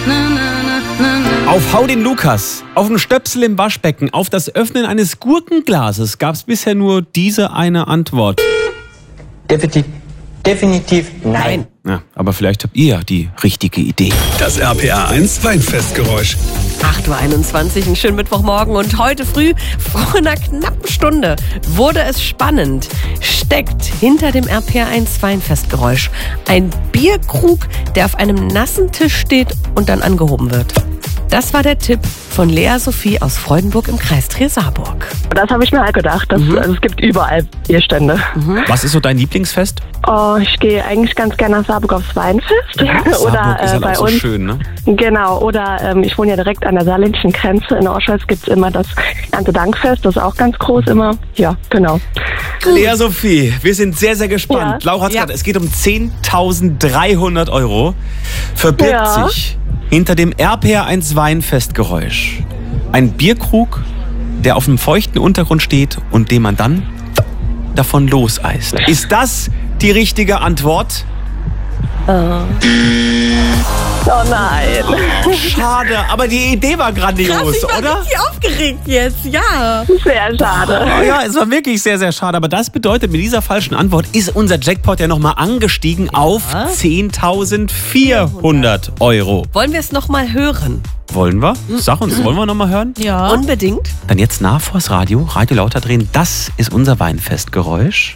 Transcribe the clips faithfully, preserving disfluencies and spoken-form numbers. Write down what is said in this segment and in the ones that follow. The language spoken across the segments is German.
Auf Hau den Lukas, auf den Stöpsel im Waschbecken, auf das Öffnen eines Gurkenglases gab es bisher nur diese eine Antwort. Definitiv, definitiv nein. Ja, aber vielleicht habt ihr ja die richtige Idee. Das R P R eins Weinfestgeräusch. acht Uhr einundzwanzig, einen schönen Mittwochmorgen und heute früh, vor einer knappen Stunde, wurde es spannend. Steckt hinter dem R P R eins Weinfestgeräusch ein Bierkrug, der auf einem nassen Tisch steht und dann angehoben wird. Das war der Tipp von Lea Sophie aus Freudenburg im Kreis Trier-Saarburg. Das habe ich mir halt gedacht. Das, Mhm. also es gibt überall Bierstände. Mhm. Was ist so dein Lieblingsfest? Oh, ich gehe eigentlich ganz gerne nach Saarburg aufs Weinfest. Saarburg oder ist äh, halt bei auch so uns. schön, ne? Genau, oder ähm, ich wohne ja direkt an der saarländischen Grenze. In Orscholz gibt es immer das Erntedankfest, das ist auch ganz groß immer. Ja, genau. Lea Sophie, wir sind sehr, sehr gespannt. Ja. Laura hat's Ja. gesagt, es geht um zehntausenddreihundert Euro. Verbirgt Ja. sich hinter dem R P R eins Weinfestgeräusch ein Bierkrug, der auf einem feuchten Untergrund steht und den man dann davon loseist. Ist das die richtige Antwort? Oh nein. Schade, aber die Idee war grandios, ich war oder? richtig aufgeregt jetzt, ja. Sehr schade. Oh ja, es war wirklich sehr, sehr schade. Aber das bedeutet, mit dieser falschen Antwort ist unser Jackpot ja nochmal angestiegen auf zehntausendvierhundert Euro. Wollen wir es nochmal hören? Wollen wir? Sag uns, wollen wir nochmal hören? Ja. Unbedingt. Dann jetzt nah vors Radio, Radio lauter drehen. Das ist unser Weinfestgeräusch.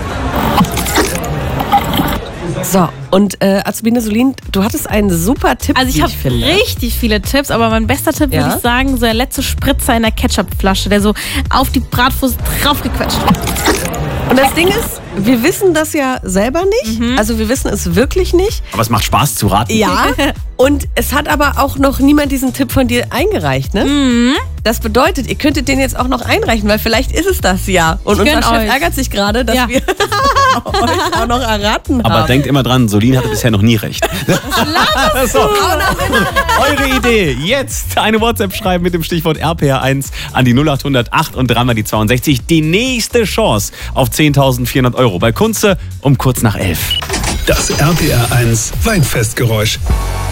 So, und äh, Azubine Solin, du hattest einen super Tipp, Also ich wie habe finde. richtig viele Tipps, aber mein bester Tipp Ja? würde ich sagen, so der letzte Spritzer in der Ketchupflasche, der so auf die Bratwurst draufgequetscht wird. Und das Ding ist, wir wissen das ja selber nicht. Also wir wissen es wirklich nicht. Aber es macht Spaß zu raten. Ja. Und es hat aber auch noch niemand diesen Tipp von dir eingereicht, ne? Mhm. Das bedeutet, ihr könntet den jetzt auch noch einreichen, weil vielleicht ist es das ja. Und Ich unser gönn Chef euch. ärgert sich gerade, dass Ja. wir euch auch noch erraten Aber haben. denkt immer dran, Solin hatte bisher noch nie recht. So, eure Idee. Jetzt eine WhatsApp schreiben mit dem Stichwort R P R eins an die null acht hundert acht und dreimal die zweiundsechzig. Die nächste Chance auf zehntausendvierhundert Euro bei Kunze um kurz nach elf. Das R P R eins Weinfestgeräusch.